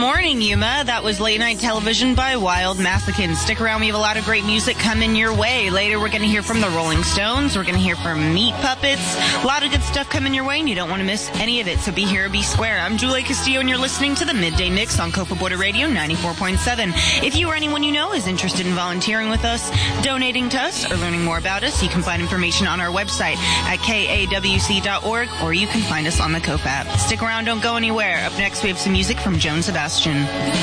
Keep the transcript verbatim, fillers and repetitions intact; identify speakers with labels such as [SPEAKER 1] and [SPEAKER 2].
[SPEAKER 1] morning, Yuma. That was Late Night Television by Wild Massacans. Stick around. We have a lot of great music coming your way. Later, we're going to hear from the Rolling Stones. We're going to hear from Meat Puppets. A lot of good stuff coming your way, and you don't want to miss any of it. So be here or be square. I'm Julie Castillo, and you're listening to the Midday Mix on Copa Border Radio ninety-four point seven. If you or anyone you know is interested in volunteering with us, donating to us, or learning more about us, you can find information on our website at K A W C dot org, or you can find us on the Copa app. Stick around. Don't go anywhere. Up next, we have some music from Joan Sebastian.